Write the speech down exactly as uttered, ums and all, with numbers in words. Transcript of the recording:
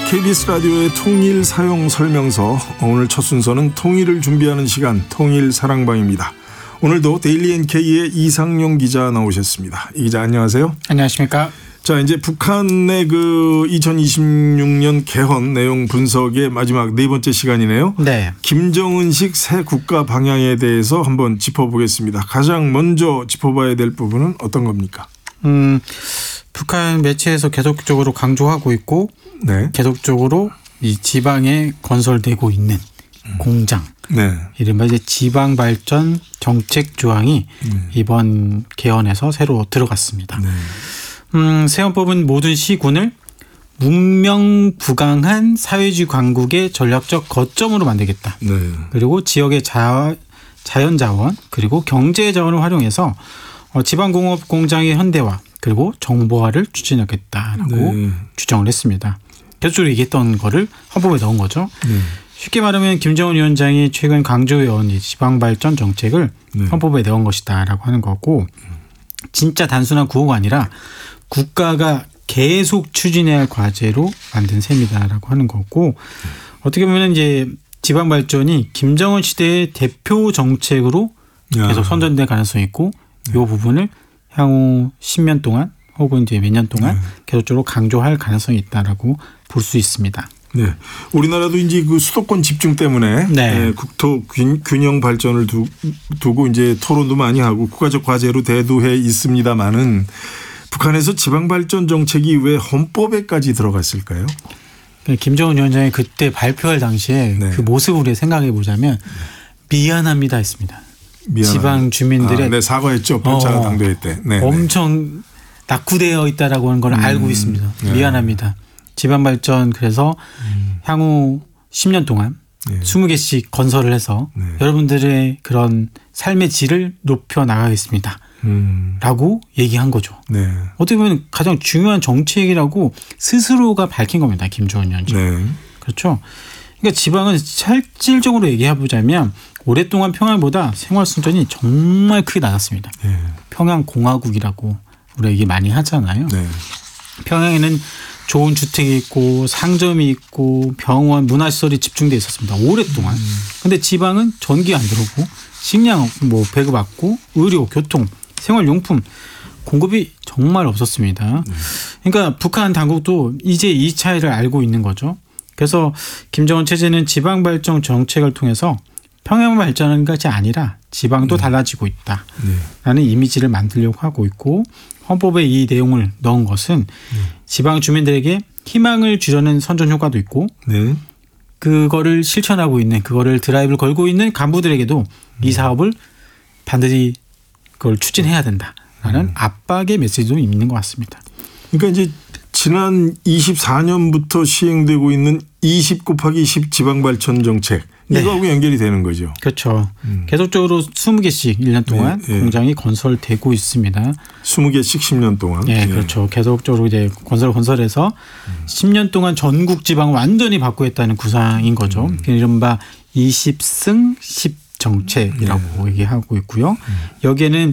케이비에스 라디오의 통일 사용 설명서, 오늘 첫 순서는 통일을 준비하는 시간, 통일 사랑방입니다. 오늘도 데일리 엔케이의 이상용 기자 나오셨습니다. 이 기자 안녕하세요. 안녕하십니까. 자, 이제 북한의 그 이천이십육 년 개헌 내용 분석의 마지막 네 번째 시간이네요. 네. 김정은식 새 국가 방향에 대해서 한번 짚어보겠습니다. 가장 먼저 짚어봐야 될 부분은 어떤 겁니까? 음, 북한 매체에서 계속적으로 강조하고 있고, 네. 계속적으로 이 지방에 건설되고 있는 음. 공장, 네. 이른바 이제 지방 발전 정책 조항이 음. 이번 개헌에서 새로 들어갔습니다. 네. 음, 새 헌법은 모든 시군을 문명부강한 사회주의 강국의 전략적 거점으로 만들겠다. 네. 그리고 지역의 자, 자연자원 그리고 경제자원을 활용해서 어, 지방공업 공장의 현대화 그리고 정보화를 추진하겠다라고 네. 주장을 했습니다. 계속적으로 얘기했던 거를 헌법에 넣은 거죠. 네. 쉽게 말하면 김정은 위원장이 최근 강조해온 지방발전 정책을 네. 헌법에 넣은 것이다라고 하는 거고, 진짜 단순한 구호가 아니라 국가가 계속 추진해야 할 과제로 만든 셈이다라고 하는 거고, 어떻게 보면 이제 지방 발전이 김정은 시대의 대표 정책으로 야. 계속 선전될 가능성이 있고, 이 부분을 향후 십 년 동안 혹은 이제 몇 년 동안 네. 계속적으로 강조할 가능성이 있다라고 볼 수 있습니다. 네, 우리나라도 이제 그 수도권 집중 때문에 네. 네, 국토 균, 균형 발전을 두, 두고 이제 토론도 많이 하고 국가적 과제로 대두해 있습니다만은. 북한에서 지방발전 정책이 왜 헌법에까지 들어갔을까요? 김정은 위원장이 그때 발표할 당시에 네. 그 모습을 생각해 보자면 미안합니다 했습니다. 미안합니다. 지방 주민들의. 아, 네, 사과했죠. 볼 차 당대회 때. 네, 엄청 낙후되어 있다라고 하는 걸 음, 알고 있습니다. 네. 미안합니다. 지방발전 그래서 음. 향후 십 년 동안 네. 스무 개씩 건설을 해서 네. 여러분들의 그런 삶의 질을 높여 나가겠습니다. 음. 라고 얘기한 거죠. 네. 어떻게 보면 가장 중요한 정책이라고 스스로가 밝힌 겁니다. 김정은 위원장. 네. 그렇죠. 그러니까 지방은 실질적으로 얘기해보자면 오랫동안 평양보다 생활 수준이 정말 크게 낮았습니다. 네. 평양공화국이라고 우리가 얘기 많이 하잖아요. 네. 평양에는 좋은 주택이 있고 상점이 있고 병원, 문화시설이 집중돼 있었습니다. 오랫동안. 그런데 음. 지방은 전기 안 들어오고 식량 뭐 배급받고 의료, 교통, 생활용품 공급이 정말 없었습니다. 그러니까 북한 당국도 이제 이 차이를 알고 있는 거죠. 그래서 김정은 체제는 지방발전 정책을 통해서 평양 발전하는 것이 아니라 지방도 네. 달라지고 있다라는 네. 이미지를 만들려고 하고 있고, 헌법에 이 내용을 넣은 것은 네. 지방 주민들에게 희망을 주려는 선전 효과도 있고 네. 그거를 실천하고 있는, 그거를 드라이브를 걸고 있는 간부들에게도 음. 이 사업을 반드시 그걸 추진해야 된다라는 음. 압박의 메시지도 있는 것 같습니다. 그러니까 이제 지난 이십사 년부터 시행되고 있는 이십 곱하기 십 지방발전 정책, 네. 이거하고 연결이 되는 거죠. 그렇죠. 음. 계속적으로 스무 개씩 일 년 동안 네, 네. 공장이 건설되고 있습니다. 스무 개씩 십 년 동안. 네, 네. 그렇죠. 계속적으로 이제 건설 건설해서 음. 십 년 동안 전국 지방을 완전히 바꾸겠다는 구상인 거죠. 음. 이른바 이십 승 십 정책이라고 네. 얘기하고 있고요. 음. 여기에는